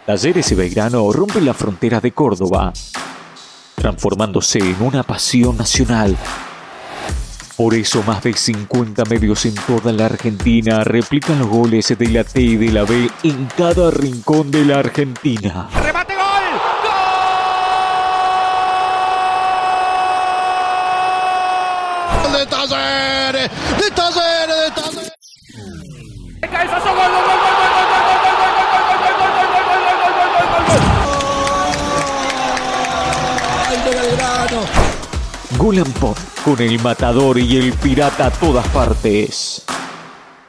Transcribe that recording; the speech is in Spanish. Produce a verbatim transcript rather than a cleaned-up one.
Talleres y Belgrano rompen las fronteras de Córdoba, transformándose en una pasión nacional. Por eso más de cincuenta medios en toda la Argentina replican los goles de la T y de la B en cada rincón de la Argentina. ¡Remate, gol! ¡Gol! ¡De Talleres! ¡De Talleres! ¡De Talleres! ¡De cabezazo, gol, gol, gol, gol, gol, gol, gol, gol, gol, gol, gol, gol, gol, gol, gol, ¡Gol de Belgrano! Gol and Pop, con el Matador y el Pirata a todas partes.